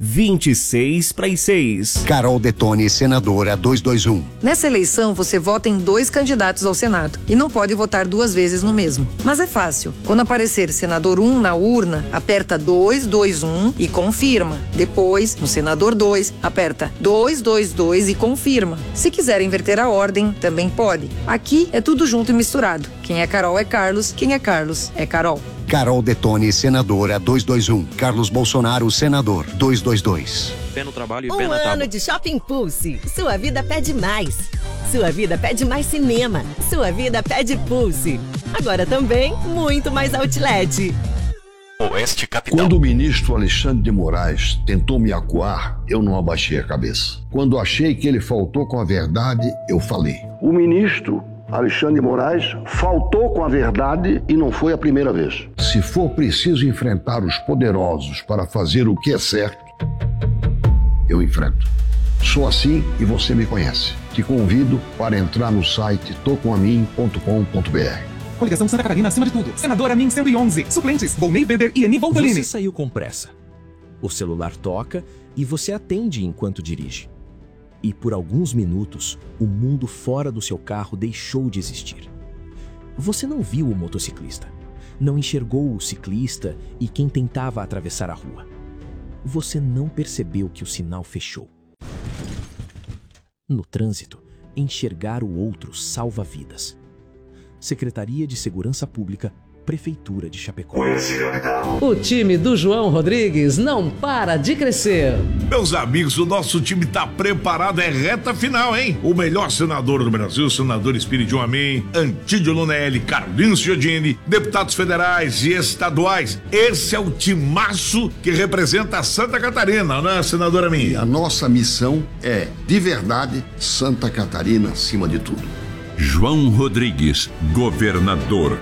26/6. Carol Detoni, senadora 221. Nessa eleição, você vota em 2 candidatos ao Senado e não pode votar 2 vezes no mesmo. Mas é fácil. Quando aparecer senador 1 na urna, aperta 221 e confirma. Depois, no senador 2, aperta 222 e confirma. Se quiser inverter a ordem, também pode. Aqui é tudo junto e misturado. Quem é Carol é Carlos, quem é Carlos é Carol. Carol Detoni, senadora 221. Carlos Bolsonaro, senador 222. Pé no trabalho e pé na tábua. Um ano de Shopping Pulse. Sua vida pede mais. Sua vida pede mais cinema. Sua vida pede Pulse. Agora também, muito mais outlet. Oeste Capital. Quando o ministro Alexandre de Moraes tentou me acuar, eu não abaixei a cabeça. Quando achei que ele faltou com a verdade, eu falei. O ministro Alexandre de Moraes faltou com a verdade e não foi a primeira vez. Se for preciso enfrentar os poderosos para fazer o que é certo, eu enfrento. Sou assim e você me conhece. Te convido para entrar no site tocomamin.com.br. Coligação Santa Catarina acima de tudo. Senadora Min 111. Suplentes: Volney Weber e Eni Voltolini. Você saiu com pressa. O celular toca e você atende enquanto dirige. E por alguns minutos, o mundo fora do seu carro deixou de existir. Você não viu o motociclista, não enxergou o ciclista e quem tentava atravessar a rua. Você não percebeu que o sinal fechou. No trânsito, enxergar o outro salva vidas. Secretaria de Segurança Pública, Prefeitura de Chapecó. O time do João Rodrigues não para de crescer. Meus amigos, o nosso time tá preparado, é reta final, hein? O melhor senador do Brasil, o senador Espírito Amin, Antídio Lunelli, Carlinhos Giordini, deputados federais e estaduais. Esse é o timaço que representa a Santa Catarina, né, senadora Amin? E a nossa missão é, de verdade, Santa Catarina acima de tudo. João Rodrigues, governador,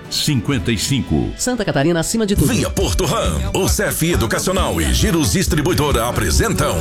55. Santa Catarina acima de tudo. Via Porto Ram, o CEF Educacional e Giros Distribuidora apresentam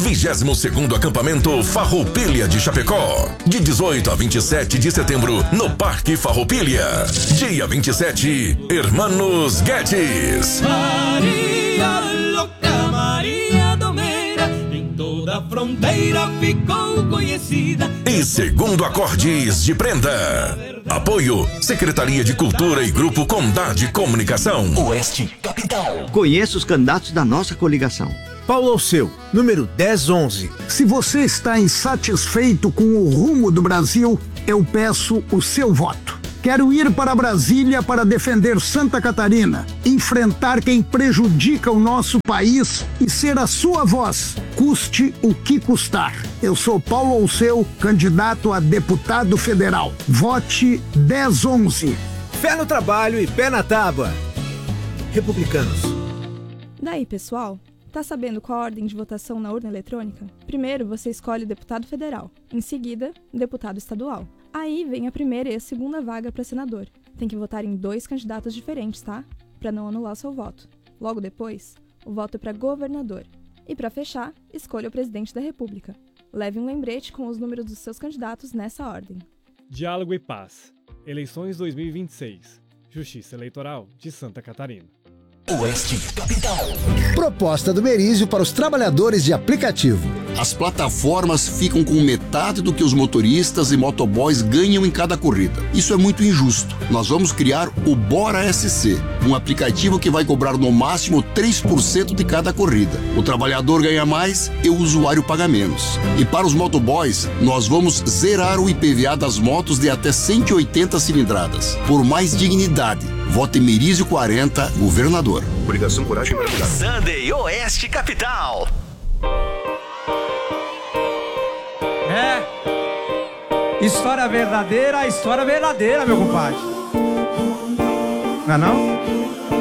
22º Acampamento Farroupilha de Chapecó, de 18 a 27 de setembro, no Parque Farroupilha. Dia 27, Hermanos Guedes. Maria louca, Maria Domeira, em toda a fronteira ficou conhecida. E segundo acordes de prenda. Apoio, Secretaria de Cultura e Grupo Condade Comunicação. Oeste Capital. Conheça os candidatos da nossa coligação. Paulo Alceu, número 1011. Se você está insatisfeito com o rumo do Brasil, eu peço o seu voto. Quero ir para Brasília para defender Santa Catarina, enfrentar quem prejudica o nosso país e ser a sua voz, custe o que custar. Eu sou Paulo Alceu, candidato a deputado federal. Vote 1011. Fé no trabalho e pé na tábua. Republicanos. Daí, pessoal? Tá sabendo qual a ordem de votação na urna eletrônica? Primeiro, você escolhe o deputado federal. Em seguida, deputado estadual. Aí vem a primeira e a segunda vaga para senador. Tem que votar em 2 candidatos diferentes, tá? Para não anular o seu voto. Logo depois, o voto é para governador. E para fechar, escolha o presidente da República. Leve um lembrete com os números dos seus candidatos nessa ordem. Diálogo e Paz. Eleições 2026. Justiça Eleitoral de Santa Catarina. Oeste Capital. Proposta do Merizio para os trabalhadores de aplicativo. As plataformas ficam com metade do que os motoristas e motoboys ganham em cada corrida. Isso é muito injusto. Nós vamos criar o Bora SC, um aplicativo que vai cobrar no máximo 3% de cada corrida. O trabalhador ganha mais e o usuário paga menos. E para os motoboys, nós vamos zerar o IPVA das motos de até 180 cilindradas. Por mais dignidade. Vote Merizio 40, governador. Coligação Coragem para Mudar. Sunday Oeste Capital. História verdadeira, meu compadre. Não é não?